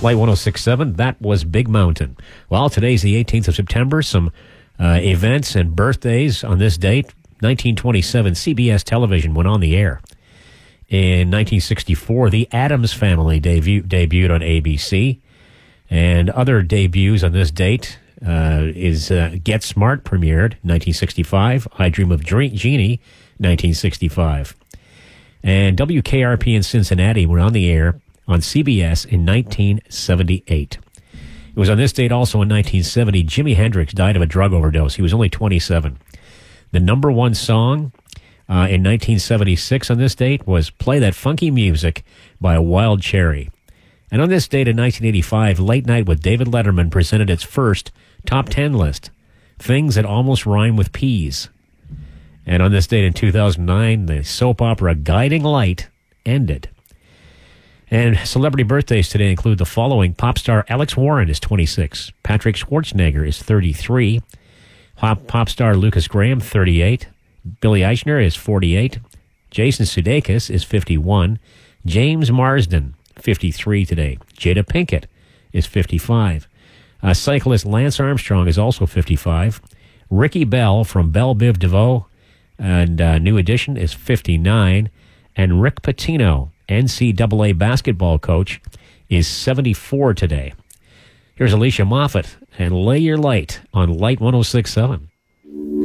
Light 106.7, that was Big Mountain. Well, today's the 18th of September. Some events and birthdays on this date. 1927, CBS television went on the air. In 1964, The Addams Family debuted on ABC. And other debuts on this date is Get Smart premiered, 1965. I Dream of Jeannie, 1965. And WKRP in Cincinnati were on the air on CBS in 1978. It was on this date also in 1970, Jimi Hendrix died of a drug overdose. He was only 27. The number one song in 1976 on this date was Play That Funky Music by Wild Cherry. And on this date in 1985, Late Night with David Letterman presented its first top 10 list, Things That Almost Rhyme with Peas. And on this date in 2009, the soap opera Guiding Light ended. And celebrity birthdays today include the following. Pop star Alex Warren is 26. Patrick Schwarzenegger is 33. Pop star Lucas Graham, 38. Billy Eichner is 48. Jason Sudeikis is 51. James Marsden, 53 today. Jada Pinkett is 55. Cyclist Lance Armstrong is also 55. Ricky Bell from Belle Biv DeVoe and New Edition is 59. And Rick Pitino, NCAA basketball coach, is 74 today. Here's Alicia Moffett and Lay Your Light on Light 106.7.